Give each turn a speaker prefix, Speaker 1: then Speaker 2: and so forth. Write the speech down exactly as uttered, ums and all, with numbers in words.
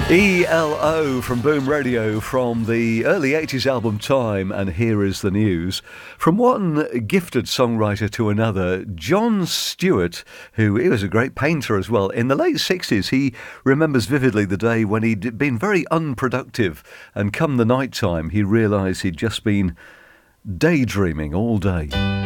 Speaker 1: E L O from Boom Radio from the early eighties album Time, and here is the news. From one gifted songwriter to another, John Stewart, who he was a great painter as well, in the late sixties he remembers vividly the day when he'd been very unproductive, and come the night time he realised he'd just been daydreaming all day.